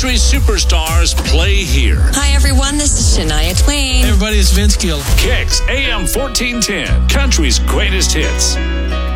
country superstars play here. Hi, everyone. This is Shania Twain. Hey, everybody, it's Vince Gill. Kicks AM 1410, country's greatest hits.